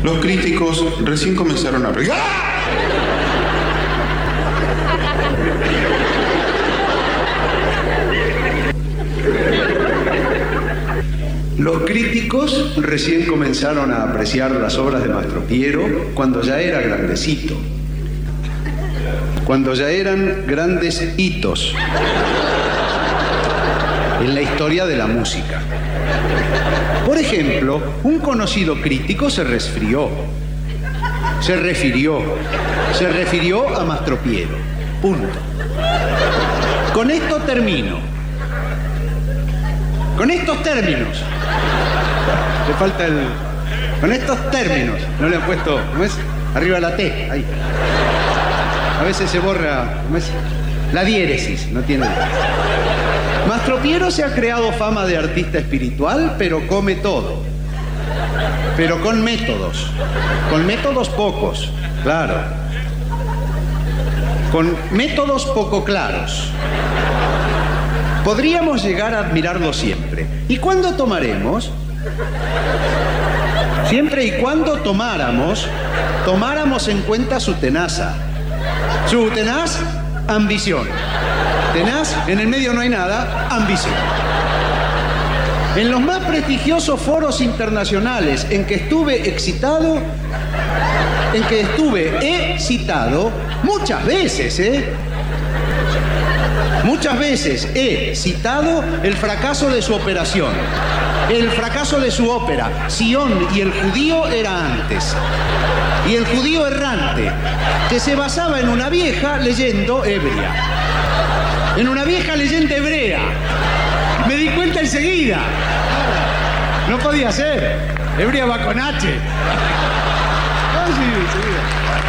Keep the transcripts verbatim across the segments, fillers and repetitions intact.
Los críticos recién comenzaron a... ¡Ah! Los críticos recién comenzaron a apreciar las obras de Mastropiero cuando ya era grandecito, cuando ya eran grandes hitos en la historia de la música. Por ejemplo, un conocido crítico se resfrió, se refirió, se refirió a Mastropiero. Punto. Con esto termino. Con estos términos. Le falta el... Con estos términos. No le han puesto... ¿Cómo es? Arriba la T. Ahí. A veces se borra... ¿Cómo es? La diéresis. No tiene... Mastropiero se ha creado fama de artista espiritual, pero come todo. Pero con métodos. Con métodos pocos. Claro. Con métodos poco claros. Podríamos llegar a admirarlo siempre. ¿Y cuándo tomaremos? Siempre y cuando tomáramos, tomáramos en cuenta su tenaza. Su tenaz ambición. Tenaz, en el medio no hay nada, ambición. En los más prestigiosos foros internacionales en que estuve excitado, en que estuve excitado, muchas veces, ¿eh? Muchas veces he citado el fracaso de su operación, el fracaso de su ópera. Sion y el judío era antes. Y el judío errante, que se basaba en una vieja leyendo hebrea. En una vieja leyenda hebrea. Me di cuenta enseguida. No podía ser. Hebrea va con H. Ah, sí, enseguida.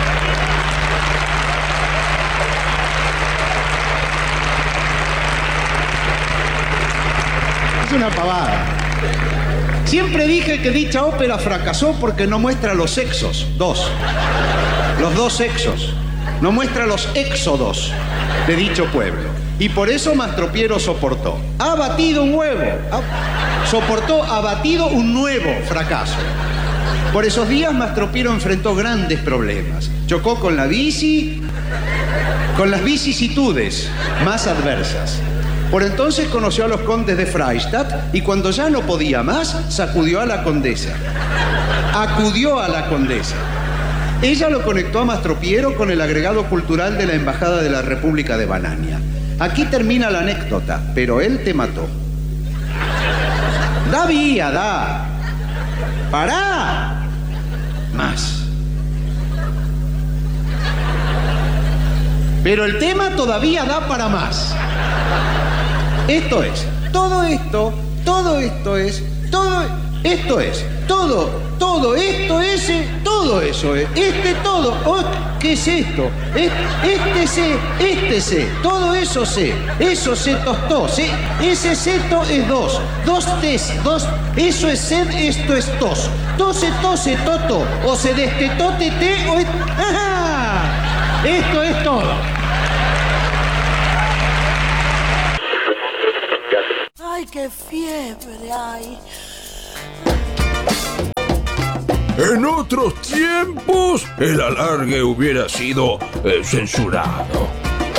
Es una pavada. Siempre dije que dicha ópera fracasó porque no muestra los sexos, dos. Los dos sexos. No muestra los éxodos de dicho pueblo. Y por eso Mastropiero soportó. Ha batido un huevo. Ha, soportó, ha batido un nuevo fracaso. Por esos días Mastropiero enfrentó grandes problemas. Chocó con la bici, con las vicisitudes más adversas. Por entonces conoció a los condes de Freistadt y cuando ya no podía más, sacudió a la condesa. Acudió a la condesa. Ella lo conectó a Mastropiero con el agregado cultural de la Embajada de la República de Banania. Aquí termina la anécdota, pero él te mató. Da vía, da. Pará. Más. Pero el tema todavía da para más. Esto es, todo esto, todo esto es, todo esto es, todo, todo esto es, todo eso es, este todo, oh, ¿qué es esto? Este sé, este sé, todo eso sé, eso se tostó, ¿sí? Ese seto es dos, dos tes, dos, eso es sed, esto es tos, tose, tose, toto, o se destetó, tete, o es, ¡ajá! Esto es todo. ¡Ay, qué fiebre hay! En otros tiempos, el alargue hubiera sido eh, censurado.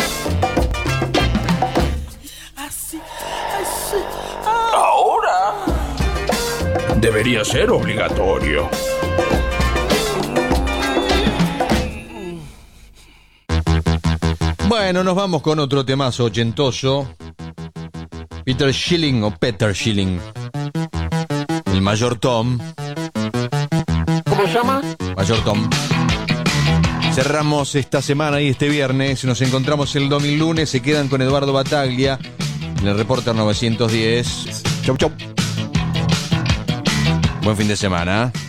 Así, así. Ah. Ahora debería ser obligatorio. Bueno, nos vamos con otro temazo ochentoso. Peter Schilling o Peter Schilling. El Mayor Tom. ¿Cómo se llama? Mayor Tom. Cerramos esta semana y este viernes. Nos encontramos el domingo lunes. Se quedan con Eduardo Bataglia en el Reporter novecientos diez. Chau, chau. Buen fin de semana.